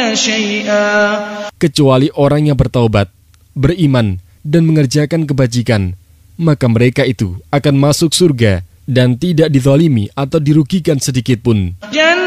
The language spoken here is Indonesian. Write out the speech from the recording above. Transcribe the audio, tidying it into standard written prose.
Kecuali orang yang bertaubat, beriman, dan mengerjakan kebajikan, maka mereka itu akan masuk surga dan tidak dizalimi atau dirugikan sedikit pun.